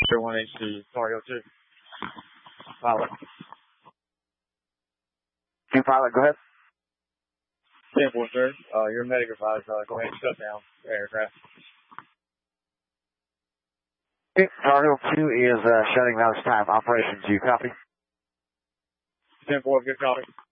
Sure 1HC, Mario 2. Pilot. 2 pilot, go ahead. 10-4, sir. Your medic advised, go ahead and shut down the aircraft. Okay, Mario 2 is shutting down this time. Operations, you copy? 10-4, good copy.